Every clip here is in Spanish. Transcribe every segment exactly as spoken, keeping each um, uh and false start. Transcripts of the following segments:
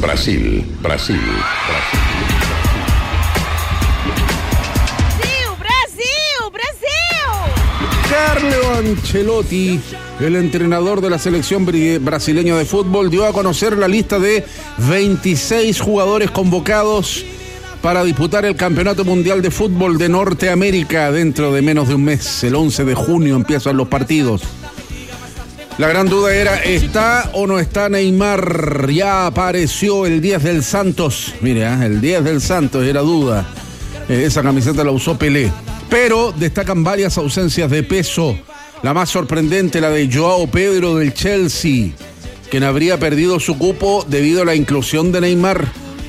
Brasil, Brasil, Brasil. Carlo Ancelotti, el entrenador de la selección brasileña de fútbol, dio a conocer la lista de veintiséis jugadores convocados para disputar el Campeonato Mundial de Fútbol de Norteamérica dentro de menos de un mes. El once de junio empiezan los partidos. La gran duda era, ¿está o no está Neymar? Ya apareció el diez del Santos. Mire, ¿eh? el diez del Santos era duda. Esa camiseta la usó Pelé. Pero destacan varias ausencias de peso. La más sorprendente, la de Joao Pedro del Chelsea, quien habría perdido su cupo debido a la inclusión de Neymar.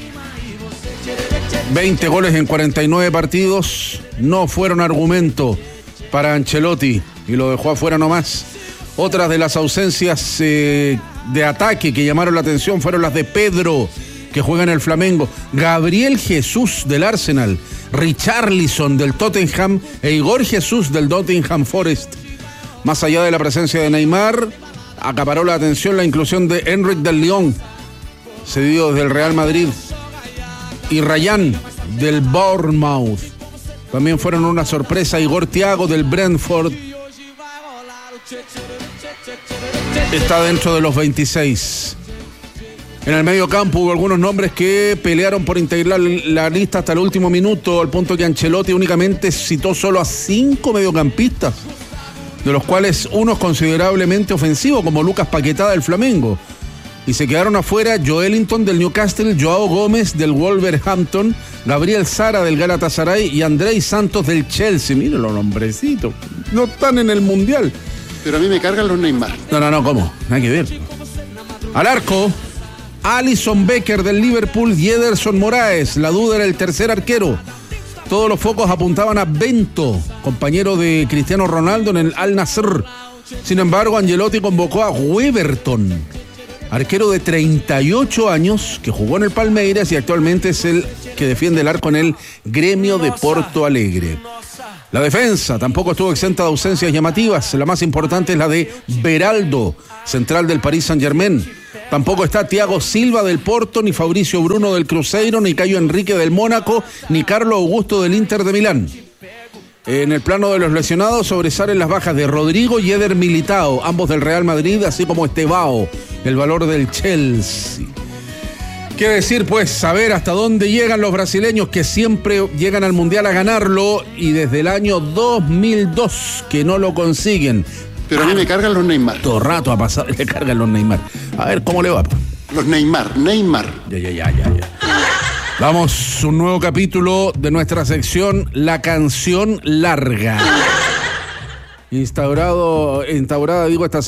veinte goles en cuarenta y nueve partidos no fueron argumento para Ancelotti y lo dejó afuera nomás. Otras de las ausencias eh, de ataque que llamaron la atención fueron las de Pedro, que juega en el Flamengo, Gabriel Jesús del Arsenal, Richarlison del Tottenham e Igor Jesús del Nottingham Forest. Más allá de la presencia de Neymar, acaparó la atención la inclusión de Enric del Lyon, cedido desde el Real Madrid, y Ryan del Bournemouth. También fueron una sorpresa Igor Thiago del Brentford. Está dentro de los veintiséis. En el medio campo hubo algunos nombres que pelearon por integrar la lista hasta el último minuto, al punto que Ancelotti únicamente citó solo a cinco mediocampistas, de los cuales uno es considerablemente ofensivo, como Lucas Paquetá del Flamengo. Y se quedaron afuera Joelinton del Newcastle, Joao Gómez del Wolverhampton, Gabriel Sara del Galatasaray y Andrei Santos del Chelsea. Miren los nombrecitos, no están en el Mundial. Pero a mí me cargan los Neymar. No, no, no, ¿cómo? Nada que ver. Al arco, Alisson Becker del Liverpool y Ederson Moraes. La duda era el tercer arquero. Todos los focos apuntaban a Bento, compañero de Cristiano Ronaldo en el Al Nassr. Sin embargo, Ancelotti convocó a Weberton, arquero de treinta y ocho años, que jugó en el Palmeiras y actualmente es el que defiende el arco en el Gremio de Porto Alegre. La defensa tampoco estuvo exenta de ausencias llamativas. La más importante es la de Beraldo, central del Paris Saint-Germain. Tampoco está Thiago Silva del Porto, ni Fabricio Bruno del Cruzeiro, ni Caio Enrique del Mónaco, ni Carlo Augusto del Inter de Milán. En el plano de los lesionados sobresalen las bajas de Rodrigo y Eder Militao, ambos del Real Madrid, así como Estevao, el valor del Chelsea. ¿Qué decir, pues? Saber hasta dónde llegan los brasileños, que siempre llegan al Mundial a ganarlo, y desde el año dos mil dos que no lo consiguen. Pero a mí me cargan los Neymar. Todo rato ha pasado y le cargan los Neymar. A ver, ¿cómo le va? Los Neymar, Neymar. Ya, ya, ya, ya, ya. Vamos, un nuevo capítulo de nuestra sección La Canción Larga. Instaurado, instaurada, digo, esta